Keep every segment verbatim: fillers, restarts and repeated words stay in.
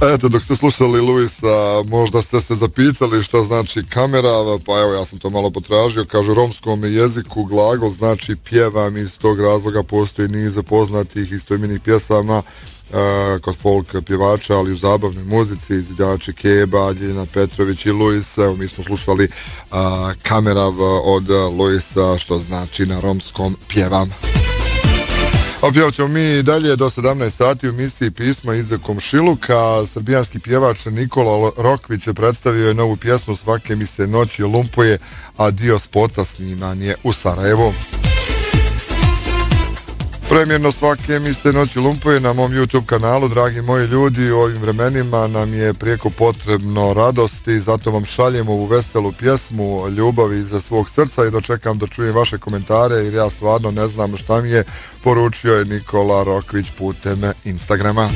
Eto, dok ste slušali Luisa, možda ste se zapitali šta znači kamera, pa evo ja sam to malo potražio, kaže u romskom jeziku glagol znači pjevam, iz tog razloga postoji niz poznatih istoimenih pjesama uh, kod folk pjevača, ali u zabavnoj muzici, izvođači Keba, Ljiljana Petrović i Luis. Evo mi smo slušali uh, kamera od Luisa, što znači na romskom pjevam. Opjevat ćemo mi dalje do sedamnaest sati u emisiji Pisma iz komšiluka. Srbijanski pjevač Nikola Rokvić predstavio je novu pjesmu Svake mi se noći lumpuje, a dio spota sniman je u Sarajevu. Premjerno Svake mi se noći lumpuje na mom YouTube kanalu. Dragi moji ljudi, u ovim vremenima nam je prijeko potrebno radosti, zato vam šaljem ovu veselu pjesmu ljubavi iza svog srca i dočekam da čujem vaše komentare, jer ja stvarno ne znam šta mi je poručio je Nikola Rokvić putem Instagrama.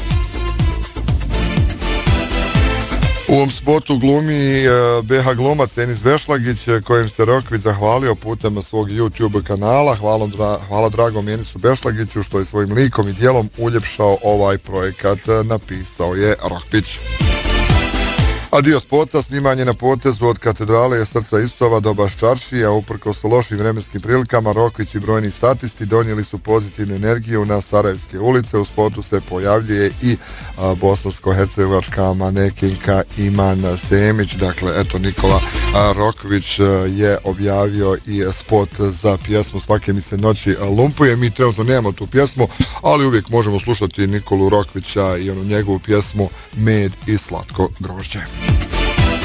U ovom spotu glumi be ha glumac Enis Bešlagić, kojem se Rokvić zahvalio putem svog YouTube kanala. Hvala, dra, hvala dragom Enisu Bešlagiću što je svojim likom i dijelom uljepšao ovaj projekat, napisao je Rokvić. A dio spota snimanje na potezu od katedrale Srca Isova do Baščaršija. Uprkos lošim vremenskim prilikama, Rokvić i brojni statisti donijeli su pozitivnu energiju na Sarajevske ulice. U spotu se pojavljuje i a, bosansko-hercegovačka manekinka Iman Semić. Dakle, eto, Nikola a, Rokvić a, je objavio i spot za pjesmu Svake mi se noći lumpuje. Mi trenutno nemamo tu pjesmu, ali uvijek možemo slušati Nikolu Rokvića i onu njegovu pjesmu Med i slatko grožđe.